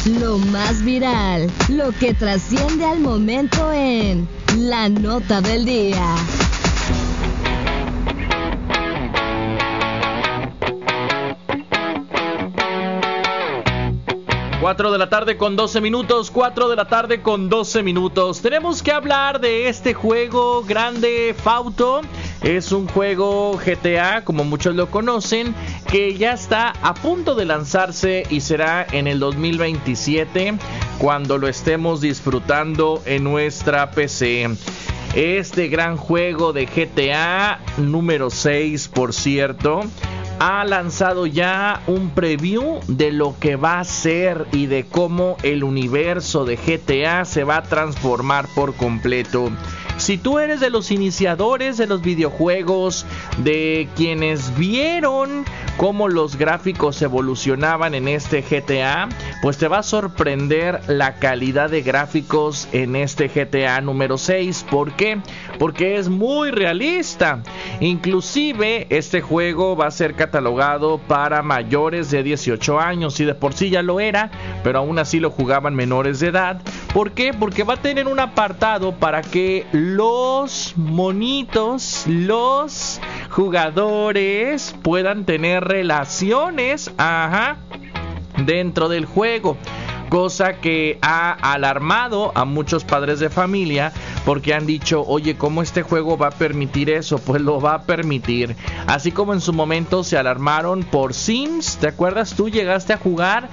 Lo más viral, lo que trasciende al momento en La Nota del Día. Cuatro de la tarde con 12 minutos. Tenemos que hablar de este juego Grand Theft Auto. Es un juego GTA, como muchos lo conocen, que ya está a punto de lanzarse y será en el 2027 cuando lo estemos disfrutando en nuestra PC. Este gran juego de GTA número 6, por cierto, ha lanzado ya un preview de lo que va a ser y de cómo el universo de GTA se va a transformar por completo. Si tú eres de los iniciadores de los videojuegos, de quienes vieron cómo los gráficos evolucionaban en este GTA, pues te va a sorprender la calidad de gráficos en este GTA número 6. ¿Por qué? Porque es muy realista. Inclusive este juego va a ser catalogado para mayores de 18 años, y de por sí ya lo era, pero aún así lo jugaban menores de edad. ¿Por qué? Porque va a tener un apartado para que los monitos, los jugadores puedan tener relaciones, dentro del juego. Cosa que ha alarmado a muchos padres de familia, porque han dicho, oye, ¿cómo este juego va a permitir eso? Pues lo va a permitir. Así como en su momento se alarmaron por Sims. ¿Te acuerdas? Tú llegaste a jugar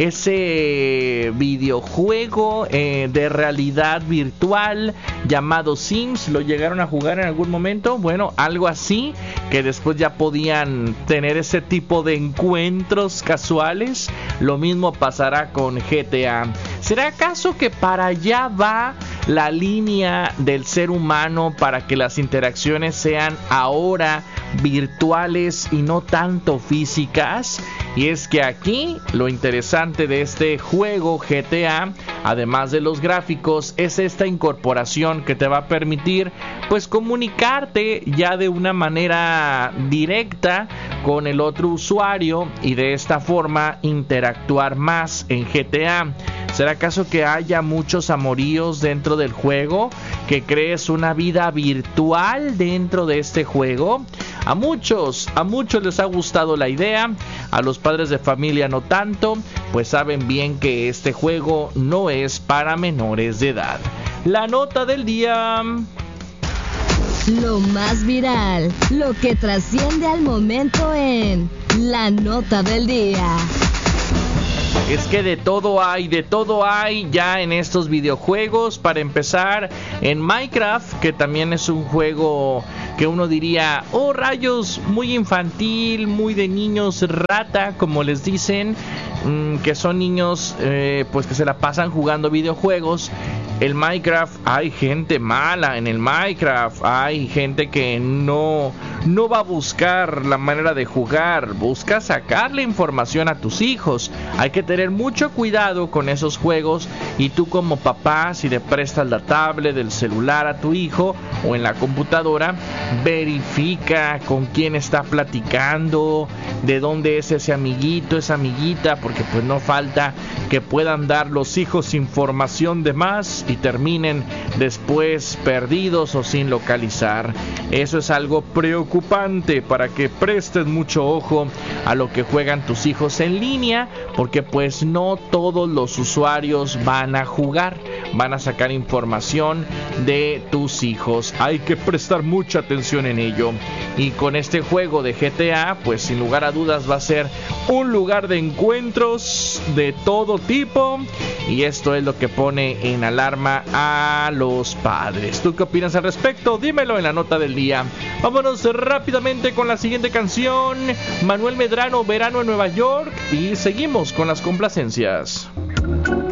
ese videojuego de realidad virtual llamado Sims. ¿Lo llegaron a jugar en algún momento? Bueno, algo así, que después ya podían tener ese tipo de encuentros casuales. Lo mismo pasará con GTA. ¿Será acaso que para allá va la línea del ser humano, para que las interacciones sean ahora virtuales y no tanto físicas? Y es que aquí lo interesante de este juego GTA, además de los gráficos, es esta incorporación que te va a permitir pues comunicarte ya de una manera directa con el otro usuario y de esta forma interactuar más en GTA. ¿Será acaso que haya muchos amoríos dentro del juego? ¿Que crees una vida virtual dentro de este juego? A muchos les ha gustado la idea. A los padres de familia no tanto, pues saben bien que este juego no es para menores de edad. La nota del día. Lo más viral, lo que trasciende al momento en La Nota del Día. Es que de todo hay ya en estos videojuegos. Para empezar, en Minecraft, que también es un juego que uno diría, oh rayos, muy infantil, muy de niños rata, como les dicen, que son niños pues que se la pasan jugando videojuegos. El Minecraft, hay gente mala en el Minecraft, hay gente que no va a buscar la manera de jugar, busca sacarle información a tus hijos. Hay que tener mucho cuidado con esos juegos, y tú como papá, si le prestas la tablet, el celular a tu hijo o en la computadora, verifica con quién está platicando, de dónde es ese amiguito, esa amiguita, porque pues no falta que puedan dar los hijos información de más y terminen después perdidos o sin localizar. Eso es algo preocupante, para que prestes mucho ojo a lo que juegan tus hijos en línea, porque pues no todos los usuarios van a jugar, van a sacar información de tus hijos. Hay que prestar mucha atención en ello. Y con este juego de GTA, pues sin lugar a dudas va a ser un lugar de encuentros de todo tipo, y esto es lo que pone en alarma a los padres. ¿Tú qué opinas al respecto? Dímelo en la nota del día. Vámonos rápidamente con la siguiente canción. Manuel Medrano, Verano en Nueva York, y seguimos con las complacencias.